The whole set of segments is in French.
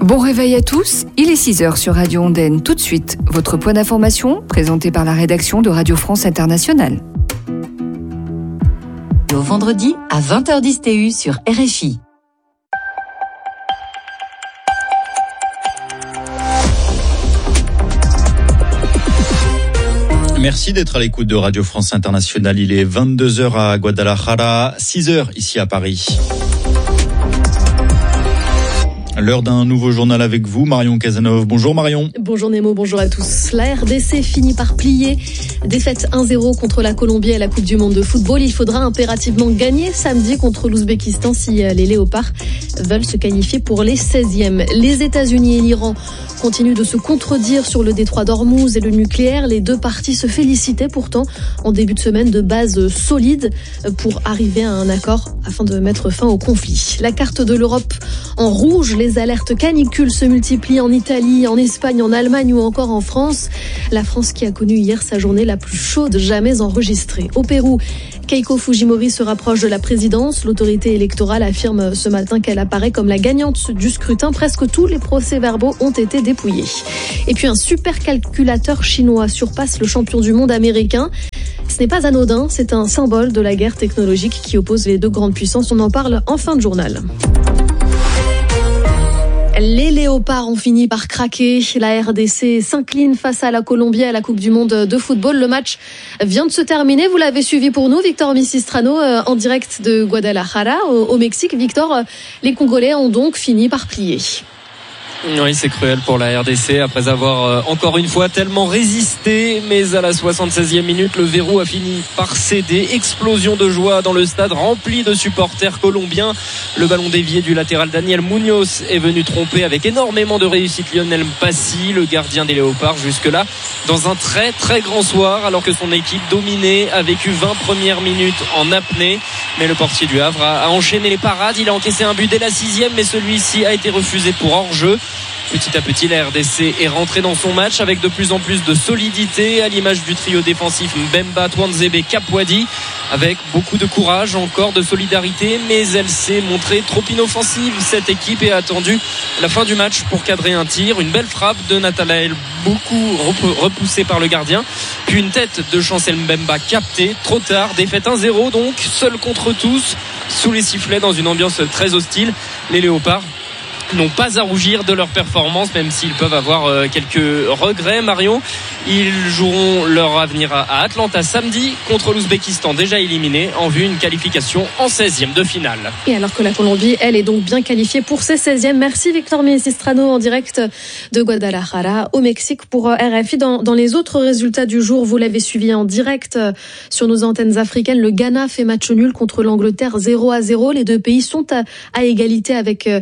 Bon réveil à tous, il est 6h sur Radio Ondaine. Tout de suite, votre point d'information présenté par la rédaction de Radio France Internationale. Au vendredi à 20h10 TU sur RFI. Merci d'être à l'écoute de Radio France Internationale. Il est 22h à Guadalajara, 6h ici à Paris. L'heure d'un nouveau journal avec vous, Marion Cazeneuve. Bonjour Marion. Bonjour Nemo, bonjour à tous. La RDC finit par plier. Défaite 1-0 contre la Colombie à la Coupe du Monde de football. Il faudra impérativement gagner samedi contre l'Ouzbékistan si les Léopards veulent se qualifier pour les 16e. Les États-Unis et l'Iran continuent de se contredire sur le détroit d'Ormuz et le nucléaire. Les deux parties se félicitaient pourtant en début de semaine de bases solides pour arriver à un accord afin de mettre fin au conflit. La carte de l'Europe en rouge, les alertes canicules se multiplient en Italie, en Espagne, en Allemagne ou encore en France. La France qui a connu hier sa journée la plus chaude jamais enregistrée. Au Pérou, Keiko Fujimori se rapproche de la présidence. L'autorité électorale affirme ce matin qu'elle apparaît comme la gagnante du scrutin. Presque tous les procès-verbaux ont été dépouillés. Et puis un supercalculateur chinois surpasse le champion du monde américain. Ce n'est pas anodin, c'est un symbole de la guerre technologique qui oppose les deux grandes puissances. On en parle en fin de journal. Les Léopards ont fini par craquer. La RDC s'incline face à la Colombie à la Coupe du Monde de football. Le match vient de se terminer. Vous l'avez suivi pour nous, Victor Misistrano, en direct de Guadalajara, au Mexique. Victor, les Congolais ont donc fini par plier. Oui, c'est cruel pour la RDC après avoir encore une fois tellement résisté, mais à la 76e minute, le verrou a fini par céder. Explosion de joie dans le stade rempli de supporters colombiens. Le ballon dévié du latéral Daniel Munoz est venu tromper avec énormément de réussite Lionel Mpassi, le gardien des Léopards, jusque-là dans un très très grand soir, alors que son équipe dominée a vécu 20 premières minutes en apnée. Mais le portier du Havre a enchaîné les parades. Il a encaissé un but dès la 6e, mais celui-ci a été refusé pour hors-jeu. Petit à petit, la RDC est rentrée dans son match avec de plus en plus de solidité, à l'image du trio défensif Mbemba, Twanzebe, Kapwadi, avec beaucoup de courage, encore de solidarité, mais elle s'est montrée trop inoffensive. Cette équipe a attendu la fin du match pour cadrer un tir, une belle frappe de Nathanaël, beaucoup repoussée par le gardien, puis une tête de Chancel Mbemba captée, trop tard, défaite 1-0 donc, seul contre tous, sous les sifflets dans une ambiance très hostile. Les Léopards n'ont pas à rougir de leur performance, même s'ils peuvent avoir quelques regrets. Marion, ils joueront leur avenir à Atlanta samedi contre l'Ouzbékistan, déjà éliminé, en vue d'une qualification en 16e de finale. Et alors que la Colombie, elle, est donc bien qualifiée pour ses 16e. Merci Victor Misistrano en direct de Guadalajara au Mexique pour RFI. Dans les autres résultats du jour, vous l'avez suivi en direct sur nos antennes africaines. Le Ghana fait match nul contre l'Angleterre 0-0. Les deux pays sont à égalité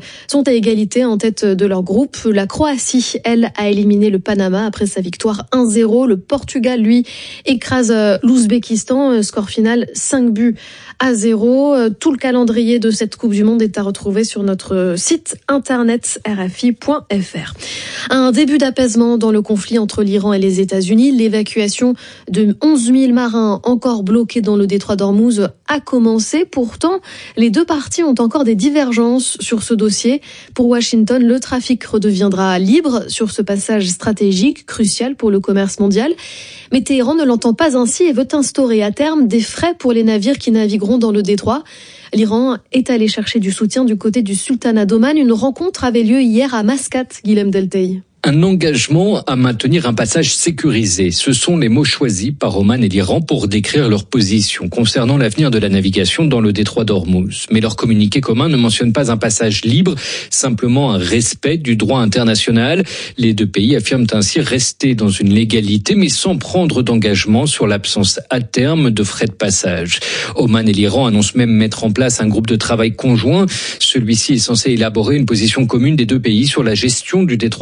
en tête de leur groupe. La Croatie, elle, a éliminé le Panama après sa victoire 1-0. Le Portugal, lui, écrase l'Ouzbékistan. Score final 5-0. Tout le calendrier de cette Coupe du Monde est à retrouver sur notre site internet rfi.fr. Un début d'apaisement dans le conflit entre l'Iran et les États-Unis. L'évacuation de 11 000 marins encore bloqués dans le détroit d'Ormuz a commencé. Pourtant, les deux parties ont encore des divergences sur ce dossier. Pour Washington, le trafic redeviendra libre sur ce passage stratégique crucial pour le commerce mondial. Mais Téhéran ne l'entend pas ainsi et veut instaurer à terme des frais pour les navires qui navigueront dans le détroit. L'Iran est allé chercher du soutien du côté du sultanat d'Oman. Une rencontre avait lieu hier à Mascate, Guilhem Delteil. Un engagement à maintenir un passage sécurisé. Ce sont les mots choisis par Oman et l'Iran pour décrire leur position concernant l'avenir de la navigation dans le détroit d'Ormuz. Mais leur communiqué commun ne mentionne pas un passage libre, simplement un respect du droit international. Les deux pays affirment ainsi rester dans une légalité, mais sans prendre d'engagement sur l'absence à terme de frais de passage. Oman et l'Iran annoncent même mettre en place un groupe de travail conjoint. Celui-ci est censé élaborer une position commune des deux pays sur la gestion du détroit d'Ormuz.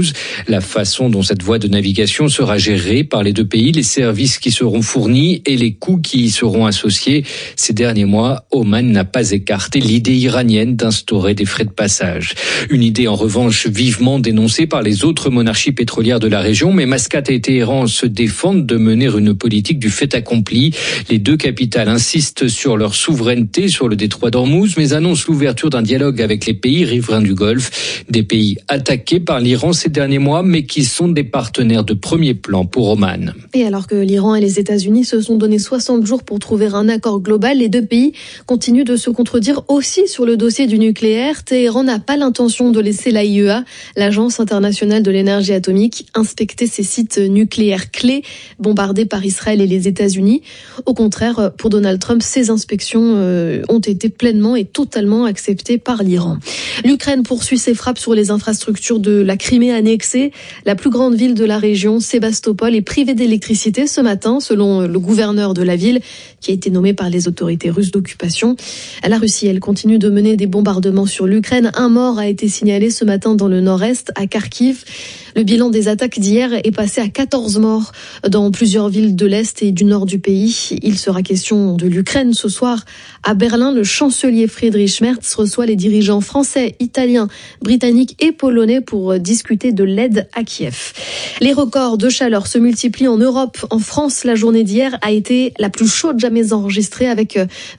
d'Ormuz. La façon dont cette voie de navigation sera gérée par les deux pays, les services qui seront fournis et les coûts qui y seront associés. Ces derniers mois, Oman n'a pas écarté l'idée iranienne d'instaurer des frais de passage. Une idée en revanche vivement dénoncée par les autres monarchies pétrolières de la région, mais Mascate et Téhéran se défendent de mener une politique du fait accompli. Les deux capitales insistent sur leur souveraineté sur le détroit d'Ormuz, mais annoncent l'ouverture d'un dialogue avec les pays riverains du Golfe, des pays attaqués par l'Iran ces derniers mois, mais qui sont des partenaires de premier plan pour Oman. Et alors que l'Iran et les États-Unis se sont donné 60 jours pour trouver un accord global, les deux pays continuent de se contredire aussi sur le dossier du nucléaire. Téhéran n'a pas l'intention de laisser l'AIEA, l'Agence internationale de l'énergie atomique, inspecter ces sites nucléaires clés bombardés par Israël et les États-Unis. Au contraire, pour Donald Trump, ces inspections ont été pleinement et totalement acceptées par l'Iran. L'Ukraine poursuit ses frappes sur les infrastructures de la Crimée annexée. La plus grande ville de la région, Sébastopol, est privée d'électricité ce matin, selon le gouverneur de la ville, qui a été nommé par les autorités russes d'occupation. La Russie, elle continue de mener des bombardements sur l'Ukraine. Un mort a été signalé ce matin dans le nord-est, à Kharkiv. Le bilan des attaques d'hier est passé à 14 morts dans plusieurs villes de l'Est et du nord du pays. Il sera question de l'Ukraine ce soir. À Berlin, le chancelier Friedrich Merz reçoit les dirigeants français, italiens, britanniques et polonais pour discuter de l'aide à Kiev. Les records de chaleur se multiplient en Europe. En France, la journée d'hier a été la plus chaude jamais enregistrée avec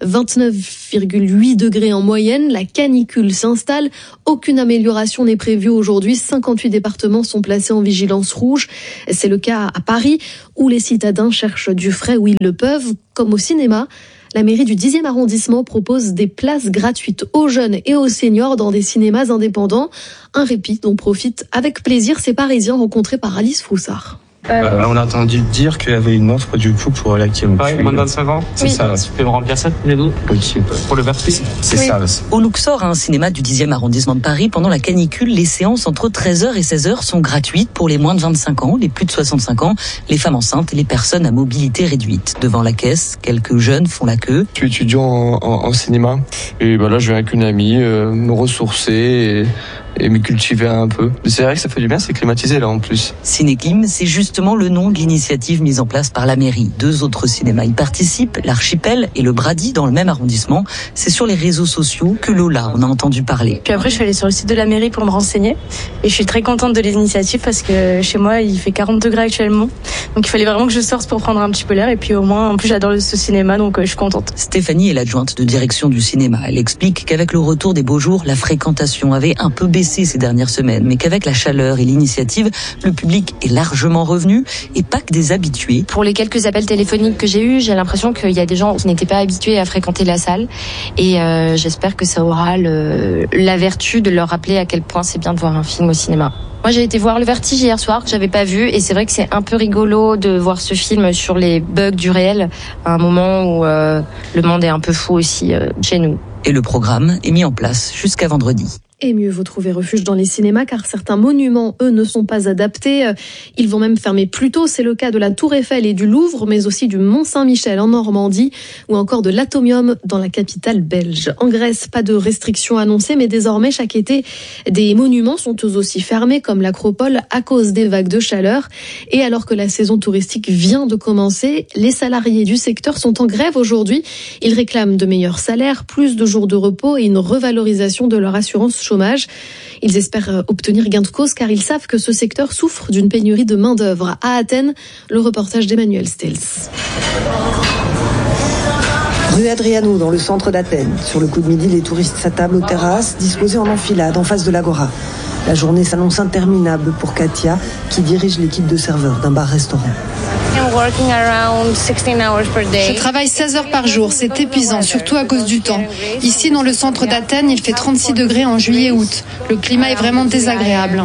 29,8 degrés en moyenne. La canicule s'installe. Aucune amélioration n'est prévue aujourd'hui. 58 départements sont placés en vigilance rouge. C'est le cas à Paris, où les citadins cherchent du frais où ils le peuvent, comme au cinéma. La mairie du 10e arrondissement propose des places gratuites aux jeunes et aux seniors dans des cinémas indépendants. Un répit dont profitent avec plaisir ces Parisiens rencontrés par Alice Froussard. On a entendu dire qu'il y avait une offre du coup pour laquelle moins de 25 ans. C'est ça. Tu peux me remplir ça, les deux? Oui. Pour le vertige. C'est ça. Au Luxor, un cinéma du 10e arrondissement de Paris, pendant la canicule, les séances entre 13h et 16h sont gratuites pour les moins de 25 ans, les plus de 65 ans, les femmes enceintes et les personnes à mobilité réduite. Devant la caisse, quelques jeunes font la queue. Je suis étudiant en cinéma et là je viens avec une amie me ressourcer et me cultiver un peu. Mais c'est vrai que ça fait du bien, c'est climatisé là en plus. Cinéclim, c'est justement le nom de l'initiative mise en place par la mairie. 2 autres cinémas y participent, l'Archipel et le Brady dans le même arrondissement. C'est sur les réseaux sociaux que Lola en a entendu parler. Puis après, je suis allée sur le site de la mairie pour me renseigner. Et je suis très contente de l'initiative parce que chez moi, il fait 40 degrés actuellement. Donc il fallait vraiment que je sorte pour prendre un petit peu l'air. Et puis au moins, en plus, j'adore ce cinéma, donc je suis contente. Stéphanie est l'adjointe de direction du cinéma. Elle explique qu'avec le retour des beaux jours, la fréquentation avait un peu baissé ces dernières semaines, mais qu'avec la chaleur et l'initiative, le public est largement revenu et pas que des habitués. Pour les quelques appels téléphoniques que j'ai eus, j'ai l'impression qu'il y a des gens qui n'étaient pas habitués à fréquenter la salle et j'espère que ça aura la vertu de leur rappeler à quel point c'est bien de voir un film au cinéma. Moi, j'ai été voir Le Vertige hier soir, que j'avais pas vu, et c'est vrai que c'est un peu rigolo de voir ce film sur les bugs du réel, à un moment où le monde est un peu fou aussi chez nous. Et le programme est mis en place jusqu'à vendredi. Et mieux vaut trouver refuge dans les cinémas car certains monuments, eux, ne sont pas adaptés. Ils vont même fermer plus tôt. C'est le cas de la Tour Eiffel et du Louvre, mais aussi du Mont-Saint-Michel en Normandie ou encore de l'Atomium dans la capitale belge. En Grèce, pas de restrictions annoncées, mais désormais, chaque été, des monuments sont eux aussi fermés comme l'Acropole à cause des vagues de chaleur. Et alors que la saison touristique vient de commencer, les salariés du secteur sont en grève aujourd'hui. Ils réclament de meilleurs salaires, plus de jours de repos et une revalorisation de leur assurance chômage. Ils espèrent obtenir gain de cause car ils savent que ce secteur souffre d'une pénurie de main-d'œuvre. À Athènes, le reportage d'Emmanuel Stels. Rue Adriano, dans le centre d'Athènes. Sur le coup de midi, les touristes s'attablent aux terrasses, disposées en enfilade en face de l'Agora. La journée s'annonce interminable pour Katia, qui dirige l'équipe de serveurs d'un bar-restaurant. Je travaille 16 heures par jour, c'est épuisant, surtout à cause du temps. Ici, dans le centre d'Athènes, il fait 36 degrés en juillet et août. Le climat est vraiment désagréable.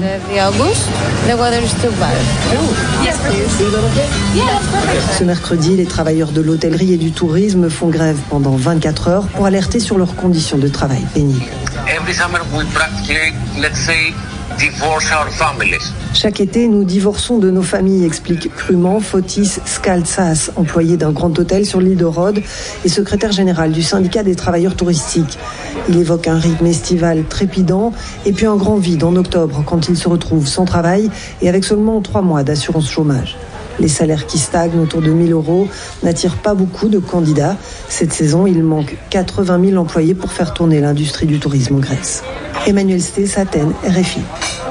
Ce mercredi, les travailleurs de l'hôtellerie et du tourisme font grève pendant 24 heures pour alerter sur leurs conditions de travail pénibles. Chaque été, nous divorçons de nos familles, explique crûment Fotis Skaltsas, employé d'un grand hôtel sur l'île de Rhodes et secrétaire général du syndicat des travailleurs touristiques. Il évoque un rythme estival trépidant et puis un grand vide en octobre quand il se retrouve sans travail et avec seulement 3 mois d'assurance chômage. Les salaires qui stagnent autour de 1 000 € n'attirent pas beaucoup de candidats. Cette saison, il manque 80 000 employés pour faire tourner l'industrie du tourisme en Grèce. Emmanuel Stès, Athènes, RFI.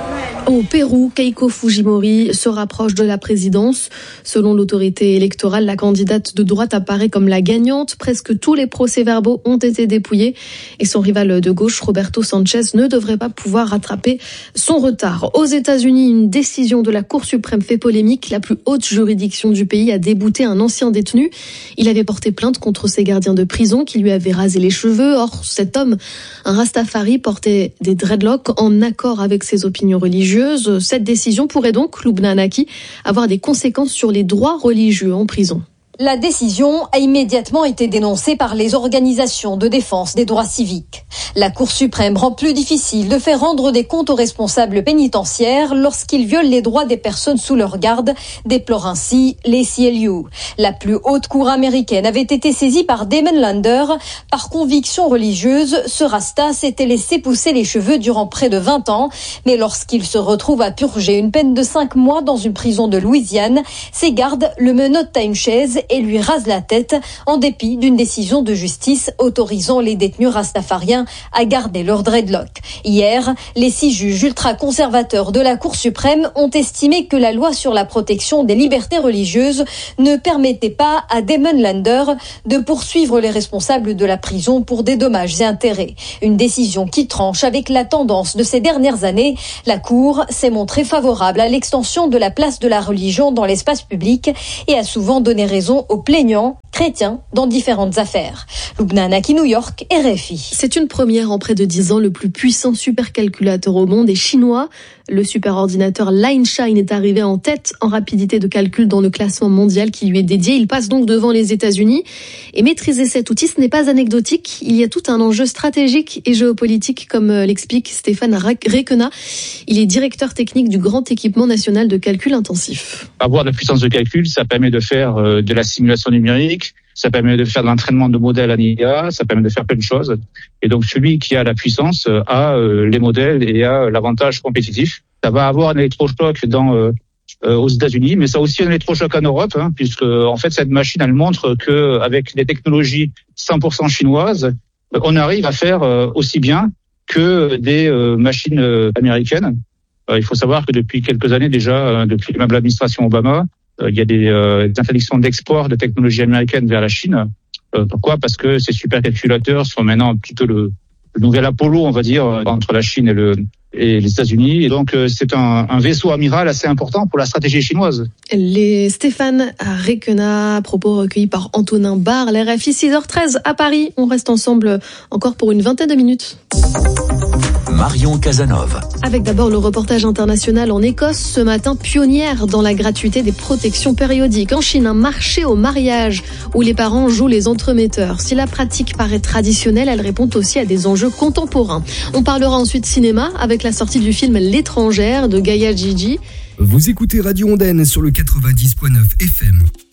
Au Pérou, Keiko Fujimori se rapproche de la présidence. Selon l'autorité électorale, la candidate de droite apparaît comme la gagnante. Presque tous les procès-verbaux ont été dépouillés et son rival de gauche, Roberto Sanchez, ne devrait pas pouvoir rattraper son retard. Aux États-Unis, une décision de la Cour suprême fait polémique. La plus haute juridiction du pays a débouté un ancien détenu. Il avait porté plainte contre ses gardiens de prison qui lui avaient rasé les cheveux. Or, cet homme, un Rastafari, portait des dreadlocks en accord avec ses opinions religieuses. Cette décision pourrait donc, Lubna Anaki, avoir des conséquences sur les droits religieux en prison. La décision a immédiatement été dénoncée par les organisations de défense des droits civiques. La Cour suprême rend plus difficile de faire rendre des comptes aux responsables pénitentiaires lorsqu'ils violent les droits des personnes sous leur garde, déplore ainsi l'ACLU. La plus haute cour américaine avait été saisie par Damon Lander. Par conviction religieuse, ce Rasta s'était laissé pousser les cheveux durant près de 20 ans. Mais lorsqu'il se retrouve à purger une peine de 5 mois dans une prison de Louisiane, ses gardes le menottent à une chaise et lui rase la tête en dépit d'une décision de justice autorisant les détenus rastafariens à garder leur dreadlock. Hier, les 6 juges ultra-conservateurs de la Cour suprême ont estimé que la loi sur la protection des libertés religieuses ne permettait pas à Damon Lander de poursuivre les responsables de la prison pour des dommages et intérêts. Une décision qui tranche avec la tendance de ces dernières années. La Cour s'est montrée favorable à l'extension de la place de la religion dans l'espace public et a souvent donné raison aux plaignants chrétiens dans différentes affaires. Lubna Anaki, New York, RFI. C'est une première en près de 10 ans. Le plus puissant supercalculateur au monde est chinois. Le superordinateur Lineshine est arrivé en tête en rapidité de calcul dans le classement mondial qui lui est dédié. Il passe donc devant les États-Unis. Et maîtriser cet outil, ce n'est pas anecdotique. Il y a tout un enjeu stratégique et géopolitique, comme l'explique Stéphane Rekena. Il est directeur technique du grand équipement national de calcul intensif. Avoir de la puissance de calcul, ça permet de faire de la simulation numérique, ça permet de faire de l'entraînement de modèles en IA, ça permet de faire plein de choses. Et donc celui qui a la puissance a les modèles et a l'avantage compétitif. Ça va avoir un électrochoc aux États-Unis, mais ça a aussi un électrochoc en Europe, puisque en fait cette machine elle montre que avec les technologies 100% chinoises, on arrive à faire aussi bien que des machines américaines. Il faut savoir que depuis quelques années déjà, depuis même l'administration Obama, il y a des interdictions d'export de technologies américaines vers la Chine. Pourquoi ? Parce que ces supercalculateurs sont maintenant plutôt le nouvel Apollo, on va dire, entre la Chine et les États-Unis. Et donc, c'est un vaisseau amiral assez important pour la stratégie chinoise. Les Stéphane Rekena, propos recueillis par Antonin Barre, l'RFI 6h13 à Paris. On reste ensemble encore pour une vingtaine de minutes. Marion Casanov. Avec d'abord le reportage international en Écosse, ce matin pionnière dans la gratuité des protections périodiques. En Chine, un marché au mariage où les parents jouent les entremetteurs. Si la pratique paraît traditionnelle, elle répond aussi à des enjeux contemporains. On parlera ensuite cinéma avec la sortie du film L'étrangère de Gaia Gigi. Vous écoutez Radio Ondaine sur le 90.9 FM.